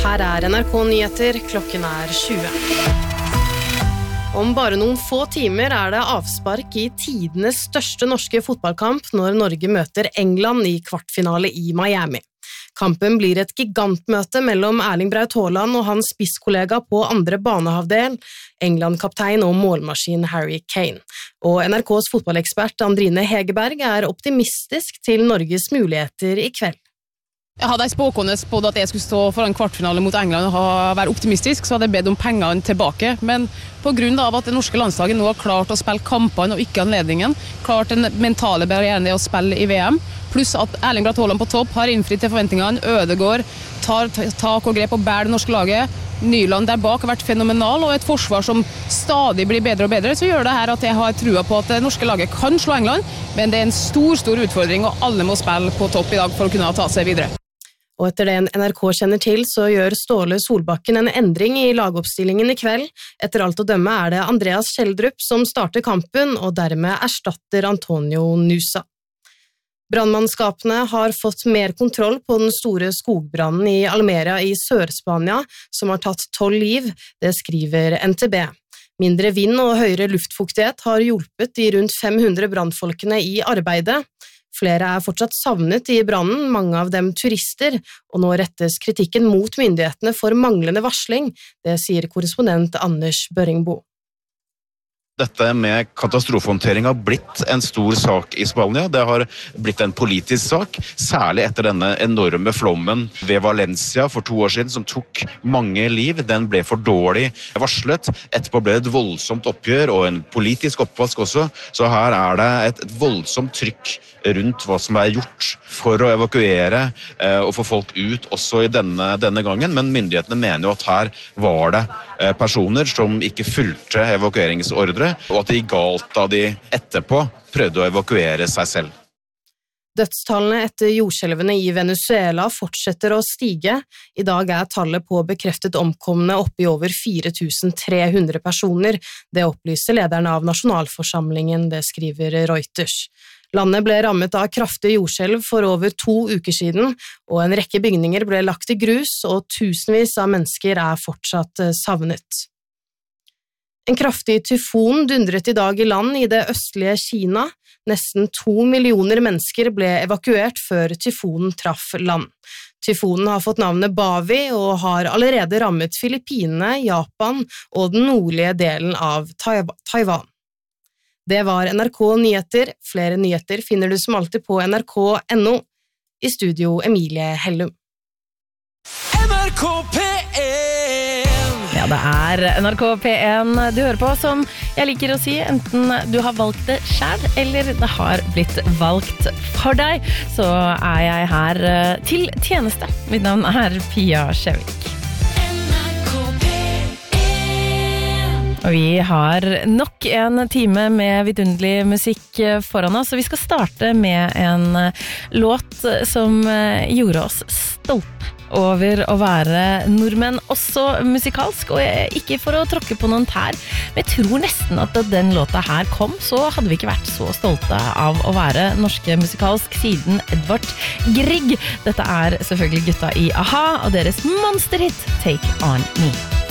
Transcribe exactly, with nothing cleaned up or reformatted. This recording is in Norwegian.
Her er N R K Nyheter, klokken er tjue. Om bare noen få timer er det avspark i tidenes største norske fotballkamp når Norge møter England i kvartfinale i Miami. Kampen blir et gigantmøte mellom Erling Braut Haaland og hans spisskollega på andre banehavdel, England-kaptein og målmaskin Harry Kane. Og N R K's fotballekspert Andrine Hegerberg er optimistisk til Norges muligheter i kveld. Jeg hadde jeg spåkående spådd at jeg skulle stå foran kvartfinale mot England og ha, være optimistisk, så hadde jeg bedt om pengene tilbake. Men på grunn av at det norske landslaget nå har klart å spille kampene og ikke anledningen, klart den mentale barrieren i å spille i V M, pluss at Erling Braut Haaland på topp har innfridd til forventningene, Ødegaard tar tak og grep og bærer det norske laget, Nyland der bak har vært fenomenal, og et forsvar som stadig blir bedre og bedre, så gjør det her at jeg har trua på at det norske laget kan slå England, men det er en stor, stor utfordring, og alle må spille på topp i dag for å kunne ta seg videre. Og etter det N R K kjenner til, så gjør Ståle Solbakken en endring i lagoppstillingen i kveld. Etter alt å dømme er det Andreas Kjeldrup som starter kampen, og dermed erstatter Antonio Nusa. Brannmannskapene har fått mer kontroll på den store skogbrannen i Almeria i Sør-Spania, som har tatt tolv liv, det skriver N T B. Mindre vind og høyere luftfuktighet har hjulpet de rundt fem hundre brannfolkene i arbeidet. Flere er fortsatt savnet i brannen, mange av dem turister, og nå rettes kritikken mot myndighetene for manglende varsling, det sier korrespondent Anders Børringbo. Dette med katastrofehåndtering har blitt en stor sak i Spania. Det har blitt en politisk sak, særlig etter denne enorme flommen ved Valencia for to år siden, som tok mange liv. Den ble for dårlig varslet. Etterpå ble det et voldsomt oppgjør og en politisk oppvask også. Så her er det et, et voldsomt trykk rundt hva som er gjort for å evakuere eh, og få folk ut også i denne, denne gangen. Men myndighetene mener jo at her var det eh, personer som ikke fulgte evakueringsordre, og at det gikk galt da de etterpå prøvde å evakuere seg selv. Dødstallene etter jordskjelvene i Venezuela fortsetter å stige. I dag er tallet på bekreftet omkomne oppe i over fire tusen tre hundre personer. Det opplyser lederen av nasjonalforsamlingen, det skriver Reuters. Landet ble rammet av kraftig jordskjelv for over to uker siden, og en rekke bygninger ble lagt i grus, og tusenvis av mennesker er fortsatt savnet. En kraftig tyfon dundret i dag i land i det østlige Kina. Nesten to millioner mennesker ble evakuert før tyfonen traff land. Tyfonen har fått navnet Bavi og har allerede rammet Filippinene, Japan og den nordlige delen av Taiwan. Det var N R K Nyheter. Flere nyheter finner du som alltid på N R K punktum N O. I studio Emilie Hellum. N R K P en! Ja, det er N R K P en du hører på, som jeg liker å si, enten du har valgt det selv, eller det har blitt valgt for deg, så er jeg her til tjeneste. Mitt navn er Pia Skjevik. Og vi har nok en time med vidunderlig musikk foran oss, og vi skal starte med en låt som gjorde oss stolte over å være nordmenn, også musikalsk, og ikke for å tråkke på noen tær. Men jeg tror nesten at da den låta her kom, så hadde vi ikke vært så stolte av å være norske musikalsk siden Edvard Grieg. Dette er selvfølgelig gutta i A-ha, og deres monsterhit Take On Me.